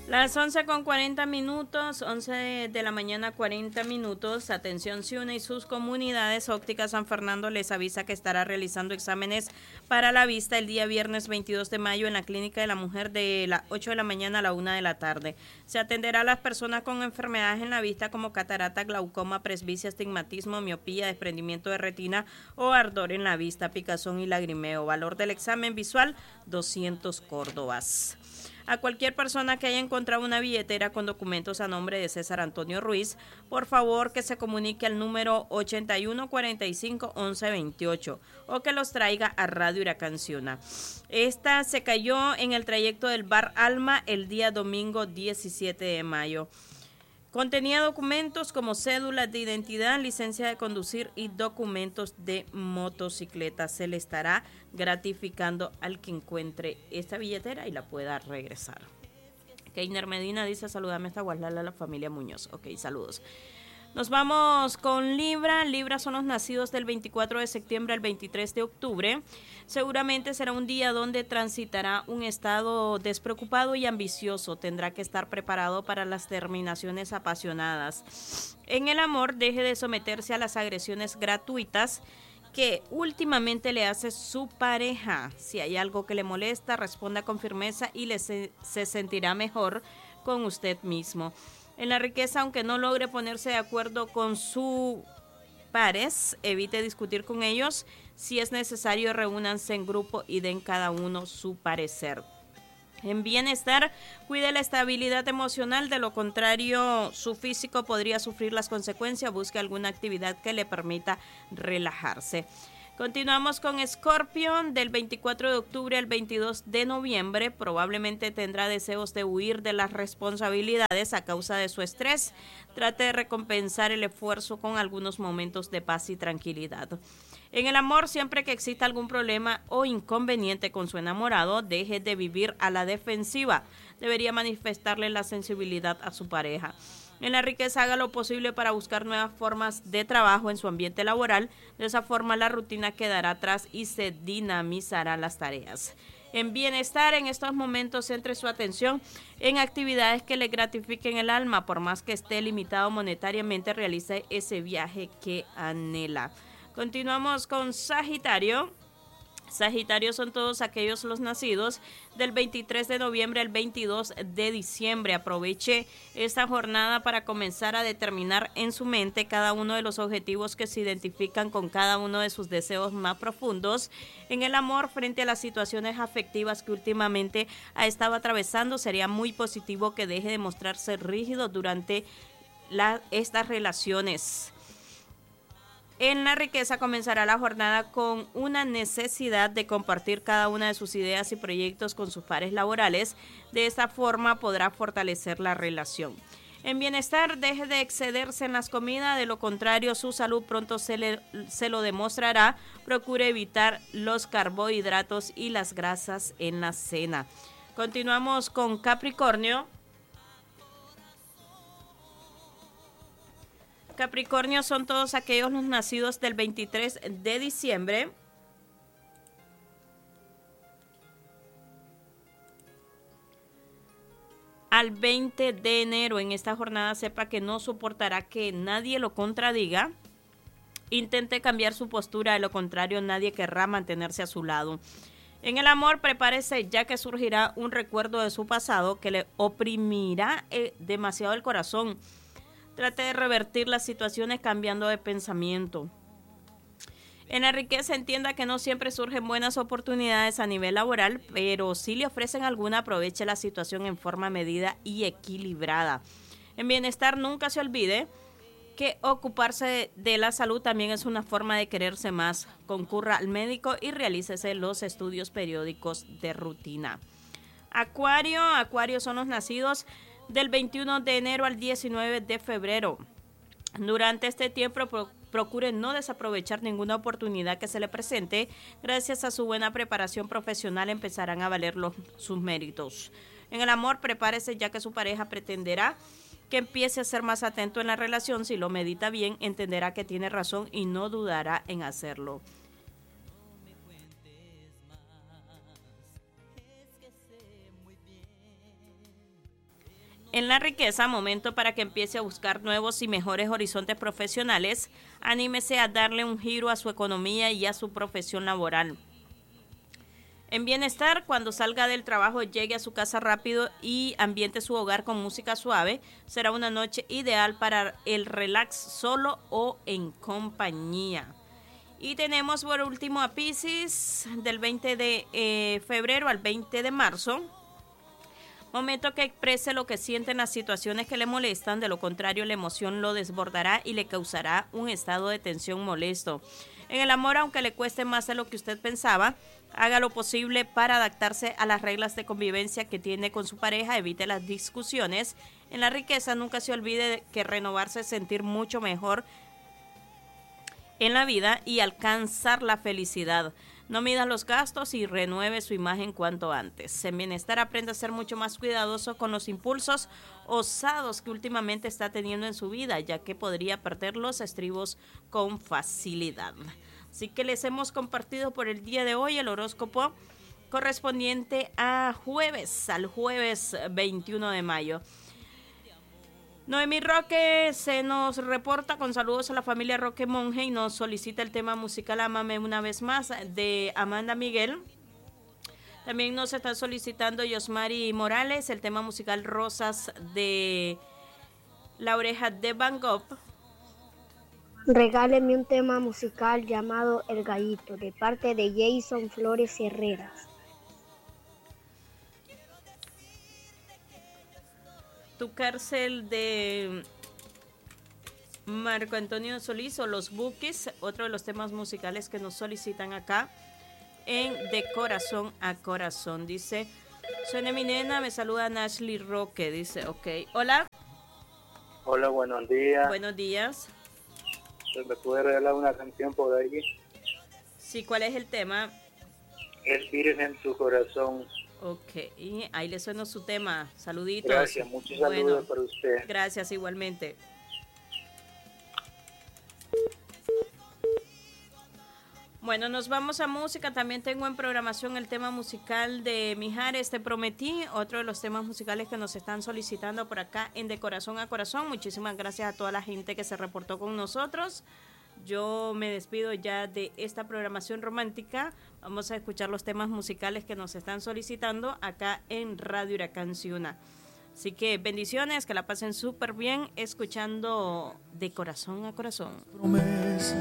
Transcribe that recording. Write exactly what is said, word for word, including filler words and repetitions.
Las once con cuarenta minutos, once de la mañana cuarenta minutos. Atención, Ciuna y sus comunidades. Óptica San Fernando les avisa que estará realizando exámenes para la vista el día viernes veintidós de mayo en la Clínica de la Mujer de las ocho de la mañana a la una de la tarde. Se atenderá a las personas con enfermedades en la vista como catarata, glaucoma, presbicia, astigmatismo, miopía, desprendimiento de retina o ardor en la vista, picazón y lagrimeo. Valor del examen visual, doscientos córdobas. A cualquier persona que haya encontrado una billetera con documentos a nombre de César Antonio Ruiz, por favor que se comunique al número ochenta y uno cuarenta y cinco once veintiocho o que los traiga a Radio Huracán Ciuna. Esta se cayó en el trayecto del Bar Alma el día domingo diecisiete de mayo. Contenía documentos como cédulas de identidad, licencia de conducir y documentos de motocicleta. Se le estará gratificando al que encuentre esta billetera y la pueda regresar. Keiner Medina dice, saludame esta Guaslala a la familia Muñoz. Ok, saludos. Nos vamos con Libra. Libra son los nacidos del veinticuatro de septiembre al veintitrés de octubre. Seguramente será un día donde transitará un estado despreocupado y ambicioso. Tendrá que estar preparado para las terminaciones apasionadas. En el amor, deje de someterse a las agresiones gratuitas que últimamente le hace su pareja. Si hay algo que le molesta, responda con firmeza y le se, se sentirá mejor con usted mismo. En la riqueza, aunque no logre ponerse de acuerdo con sus pares, evite discutir con ellos. Si es necesario, reúnanse en grupo y den cada uno su parecer. En bienestar, cuide la estabilidad emocional, de lo contrario, su físico podría sufrir las consecuencias. Busque alguna actividad que le permita relajarse. Continuamos con Escorpión, del veinticuatro de octubre al veintidós de noviembre. Probablemente tendrá deseos de huir de las responsabilidades a causa de su estrés. Trate de recompensar el esfuerzo con algunos momentos de paz y tranquilidad. En el amor, siempre que exista algún problema o inconveniente con su enamorado, deje de vivir a la defensiva. Debería manifestarle la sensibilidad a su pareja. En la riqueza, haga lo posible para buscar nuevas formas de trabajo en su ambiente laboral. De esa forma, la rutina quedará atrás y se dinamizarán las tareas. En bienestar, en estos momentos, centre su atención en actividades que le gratifiquen el alma. Por más que esté limitado monetariamente, realice ese viaje que anhela. Continuamos con Sagitario. Sagitario son todos aquellos los nacidos del veintitrés de noviembre al veintidós de diciembre. Aproveche esta jornada para comenzar a determinar en su mente cada uno de los objetivos que se identifican con cada uno de sus deseos más profundos. En el amor, frente a las situaciones afectivas que últimamente ha estado atravesando, sería muy positivo que deje de mostrarse rígido durante la, estas relaciones. En la riqueza, comenzará la jornada con una necesidad de compartir cada una de sus ideas y proyectos con sus pares laborales. De esta forma podrá fortalecer la relación. En bienestar, deje de excederse en las comidas, de lo contrario su salud pronto se, le, se lo demostrará. Procure evitar los carbohidratos y las grasas en la cena. Continuamos con Capricornio. Capricornio son todos aquellos los nacidos del veintitrés de diciembre al veinte de enero. En esta jornada sepa que no soportará que nadie lo contradiga. Intente cambiar su postura, de lo contrario nadie querrá mantenerse a su lado. En el amor, prepárese ya que surgirá un recuerdo de su pasado que le oprimirá eh, demasiado el corazón. Trate de revertir las situaciones cambiando de pensamiento. En la riqueza, entienda que no siempre surgen buenas oportunidades a nivel laboral, pero si le ofrecen alguna, aproveche la situación en forma medida y equilibrada. En bienestar, nunca se olvide que ocuparse de, de la salud también es una forma de quererse más. Concurra al médico y realícese los estudios periódicos de rutina. Acuario, Acuario son los nacidos del veintiuno de enero al diecinueve de febrero. Durante este tiempo pro, procure no desaprovechar ninguna oportunidad que se le presente. Gracias a su buena preparación profesional empezarán a valer los, sus méritos. En el amor, prepárese ya que su pareja pretenderá que empiece a ser más atento en la relación. Si lo medita bien, entenderá que tiene razón y no dudará en hacerlo. En la riqueza, momento para que empiece a buscar nuevos y mejores horizontes profesionales. Anímese a darle un giro a su economía y a su profesión laboral. En bienestar, cuando salga del trabajo, llegue a su casa rápido y ambiente su hogar con música suave. Será una noche ideal para el relax solo o en compañía. Y tenemos por último a Piscis del veinte de eh, febrero al veinte de marzo. Momento que exprese lo que siente en las situaciones que le molestan, de lo contrario la emoción lo desbordará y le causará un estado de tensión molesto. En el amor, aunque le cueste más de lo que usted pensaba, haga lo posible para adaptarse a las reglas de convivencia que tiene con su pareja, evite las discusiones. En la riqueza, nunca se olvide que renovarse es sentir mucho mejor en la vida y alcanzar la felicidad. No mida los gastos y renueve su imagen cuanto antes. En bienestar, aprenda a ser mucho más cuidadoso con los impulsos osados que últimamente está teniendo en su vida, ya que podría perder los estribos con facilidad. Así que les hemos compartido por el día de hoy el horóscopo correspondiente a jueves, al jueves veintiuno de mayo. Noemí Roque se nos reporta con saludos a la familia Roque Monge y nos solicita el tema musical Ámame una vez más de Amanda Miguel. También nos está solicitando Yosmari Morales el tema musical Rosas de La Oreja de Van Gogh. Regáleme un tema musical llamado El Gallito de parte de Jason Flores Herreras. Tu cárcel de Marco Antonio Solís o Los Buques, otro de los temas musicales que nos solicitan acá en De Corazón a Corazón. Dice, suena mi nena, me saluda Nashley Roque, dice, ok. Hola. Hola, buenos días. Buenos días. ¿Me puede regalar una canción por ahí? Sí, ¿cuál es el tema? El virgen en tu corazón. Ok, y ahí le suena su tema. Saluditos. Gracias, muchos saludos bueno, para usted. Gracias, igualmente. Bueno, nos vamos a música. También tengo en programación el tema musical de Mijares, Te Prometí, otro de los temas musicales que nos están solicitando por acá en De Corazón a Corazón. Muchísimas gracias a toda la gente que se reportó con nosotros. Yo me despido ya de esta programación romántica. Vamos a escuchar los temas musicales que nos están solicitando acá en Radio Huracán Ciuna. Así que bendiciones, que la pasen súper bien escuchando De Corazón a Corazón.